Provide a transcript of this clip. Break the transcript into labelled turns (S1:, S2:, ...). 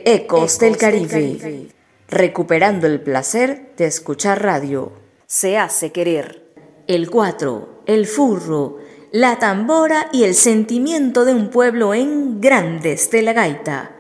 S1: Ecos del Caribe, recuperando el placer de escuchar radio. Se hace querer. El cuatro, el furro, la tambora y el sentimiento de un pueblo en Grandes de la Gaita.